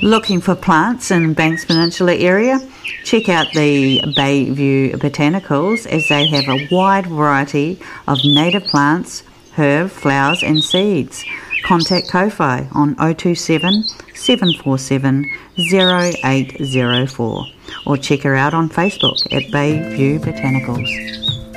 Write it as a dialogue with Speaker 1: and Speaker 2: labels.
Speaker 1: Looking for plants in Banks Peninsula area? Check out the Bayview Botanicals, as they have a wide variety of native plants, herb, flowers and seeds. Contact Ko-Fi on 027 747 0804 or check her out on Facebook at Bayview Botanicals.